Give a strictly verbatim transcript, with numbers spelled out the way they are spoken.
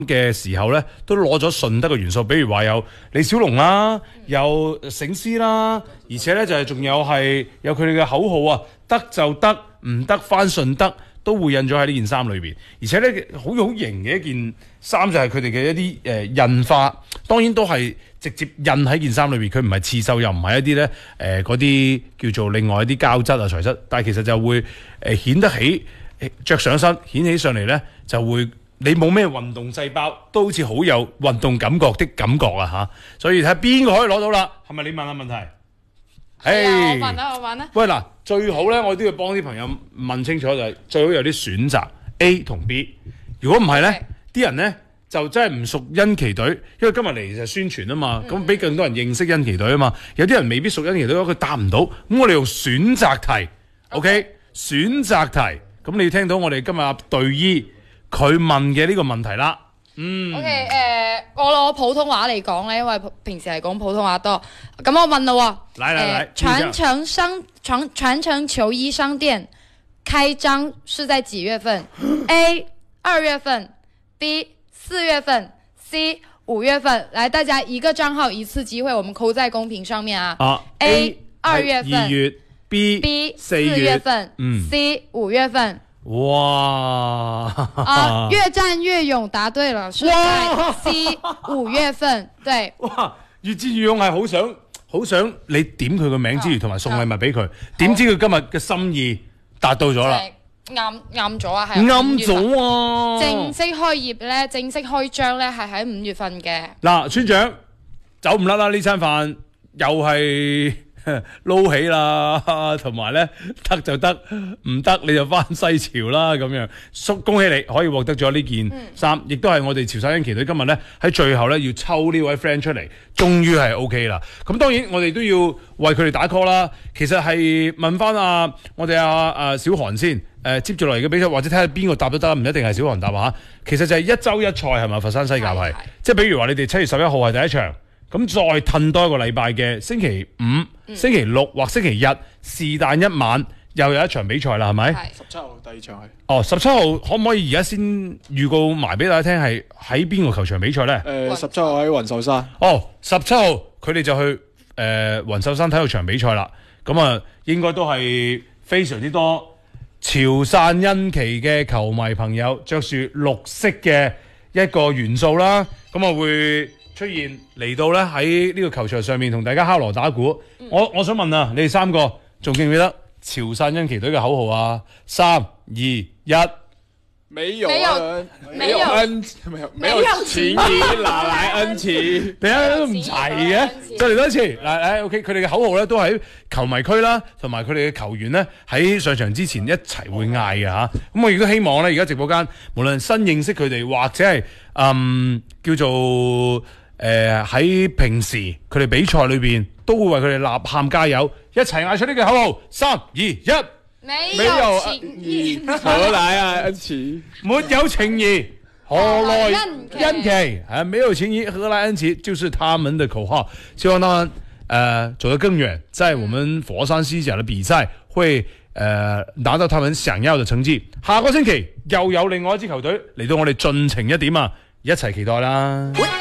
嘅時候咧，都攞咗順德嘅元素，比如話有李小龍啦，有醒獅啦，而且咧就係仲有係有佢哋嘅口號啊，得就得，唔得翻順德，都會印咗喺呢件衫裏邊。而且咧好好型嘅一件衫就係佢哋嘅一啲誒、呃、印花，當然都係直接印喺件衫裏邊，佢唔係刺繡，又唔係一啲咧誒嗰啲叫做另外一啲膠質啊材質，但係其實就會誒、呃、顯得起着上身，顯起上嚟咧就會。你冇咩運動細胞，都好似好有運動感覺的感覺啊嚇！所以睇下邊個可以攞到啦？係咪你問下問題？ 係啊，我問啦，我問啦。 喂嗱，最好咧，我都要幫啲朋友問清楚就係最好有啲選擇 A 同 B。如果唔係咧，啲人咧就真係唔熟欣旗隊，因為今日嚟就宣傳啊嘛，咁俾、嗯、更多人認識欣旗隊啊嘛。有啲人未必熟欣旗隊，佢答唔到，咁我哋用選擇題 ，OK？ 選擇題，咁你聽到我哋今日隊醫。佢問嘅呢個問題啦，嗯，OK， 誒、呃，我攞普通話嚟講咧，因為平時係講普通話多，咁我問啦喎， 嚟嚟嚟， 傳承商傳傳承球衣商店開張是在幾月份？A 二月份，B 四月份，C 五月份。來，大家一個賬號一次機會，我們扣在公屏上面啊。 啊 A 二月份， 二月 B B 四月份， 嗯 C 五月份。 哇！ 啊，越戰越勇，答對了，是在 C 五月份，對。 哇！越戰越勇係好想好想你點佢個名之餘，同埋送禮物俾佢，點知佢今日嘅心意達到咗啦？ 啱啱咗啊，係啱咗啊！ 正式開業咧，正式開張咧，係喺五月份嘅。嗱， 村長走唔甩啦！呢餐飯又係。撈起啦，同埋咧得就得，唔得你就翻西潮啦咁樣。祝恭喜你可以獲得咗呢件衫，亦都係我哋潮汕欣旗隊今日咧喺最後咧要抽呢位 friend 出嚟，終於係 OK 啦。咁當然我哋都要為佢哋打 call 啦。其實係問翻啊，我哋啊啊小韓先，誒、呃、接住落嚟嘅比賽，或者睇下邊個答都得，唔一定係小韓答嚇。其實就係一週一賽係咪？佛山西甲係，即係比如話你哋七月十一號係第一場。咁再褪多一個禮拜嘅星期五、嗯、星期六或星期日，是但一晚又有一場比賽啦，係咪？係十七號第二場係。 哦，十七號可唔可以而家先預告埋俾大家聽係喺邊個球場比賽咧？誒、 呃，十七號喺雲秀山。 哦，十七號佢哋就去誒、呃、雲秀山體育場比賽啦。咁啊，應該都係非常之多潮汕欣旗嘅球迷朋友着住綠色嘅一個元素啦。咁啊會。出現嚟到咧喺呢個球場上面同大家敲鑼打鼓，嗯、我我想問啊，你哋三個仲記唔記得潮汕欣旗隊嘅口號啊？三二一， 沒有恩，沒有恩，沒有沒有情義，哪來恩情？ 點解都唔齊嘅？再嚟多一次，嗱，誒 ，OK， 佢哋嘅口號咧都喺球迷區啦，同埋佢哋嘅球員咧喺上場之前一齊會嗌嘅吓。咁我亦都希望咧，而家直播間無論新認識佢哋或者係嗯叫做。誒喺、呃、平時佢哋比賽裏邊都會為佢哋吶喊加油，一齊嗌出呢個口號：三二一， 沒有情義， 何來啊恩慈？ 沒有情義，何來欣旗？啊，沒有情義，何來恩慈？就是他們的口號。希望他們誒、呃、走得更遠，在我們佛山西甲的比賽會誒、呃、拿到他們想要的成績。下個星期又有另外一支球隊嚟到我哋盡情一點啊！一齊期待啦！